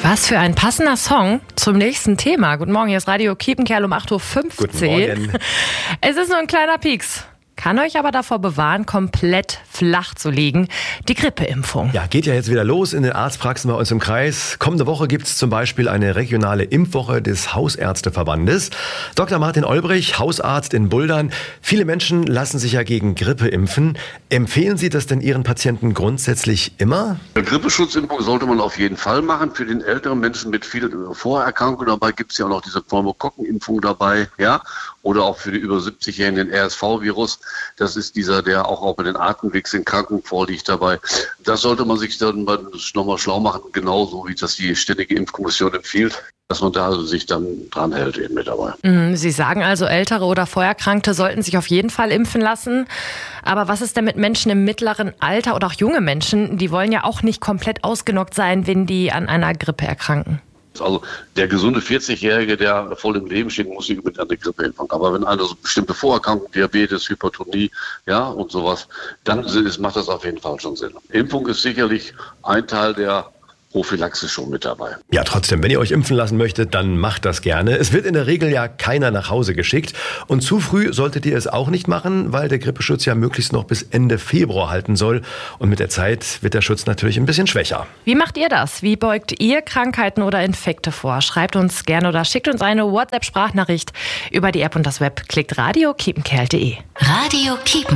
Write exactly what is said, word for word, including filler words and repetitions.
Was für ein passender Song zum nächsten Thema. Guten Morgen, hier ist Radio Kiepenkerl um acht Uhr fünfzehn. Guten Morgen. Es ist nur ein kleiner Pieks. Kann euch aber davor bewahren, komplett flach zu liegen. Die Grippeimpfung. Ja, geht ja jetzt wieder los in den Arztpraxen bei uns im Kreis. Kommende Woche gibt es zum Beispiel eine regionale Impfwoche des Hausärzteverbandes. Doktor Martin Olbrich, Hausarzt in Buldern. Viele Menschen lassen sich ja gegen Grippe impfen. Empfehlen Sie das denn Ihren Patienten grundsätzlich immer? Eine Grippeschutzimpfung sollte man auf jeden Fall machen für den älteren Menschen mit vielen Vorerkrankungen. Dabei gibt es ja auch noch diese Pneumokokkenimpfung dabei, ja, oder auch für die über siebzigjährigen den R S V-Virus. Das ist dieser, der auch, auch bei den Atemwegserkrankungen vorliegt dabei. Das sollte man sich dann nochmal schlau machen, genauso wie das die Ständige Impfkommission empfiehlt, dass man da also sich dann dran hält eben mit dabei. Sie sagen also, Ältere oder Vorerkrankte sollten sich auf jeden Fall impfen lassen. Aber was ist denn mit Menschen im mittleren Alter oder auch junge Menschen? Die wollen ja auch nicht komplett ausgenockt sein, wenn die an einer Grippe erkranken. Also der gesunde vierzigjährige, der voll im Leben steht, muss sich mit einer Grippeimpfung. Aber wenn einer so bestimmte Vorerkrankungen, Diabetes, Hypertonie, ja und sowas, dann ist, macht das auf jeden Fall schon Sinn. Impfung ist sicherlich ein Teil der Prophylaxe schon mit dabei. Ja, trotzdem, wenn ihr euch impfen lassen möchtet, dann macht das gerne. Es wird in der Regel ja keiner nach Hause geschickt. Und zu früh solltet ihr es auch nicht machen, weil der Grippeschutz ja möglichst noch bis Ende Februar halten soll. Und mit der Zeit wird der Schutz natürlich ein bisschen schwächer. Wie macht ihr das? Wie beugt ihr Krankheiten oder Infekte vor? Schreibt uns gerne oder schickt uns eine WhatsApp-Sprachnachricht über die App und das Web. Klickt radio kiepenkerl punkt de. Radio Kiepen.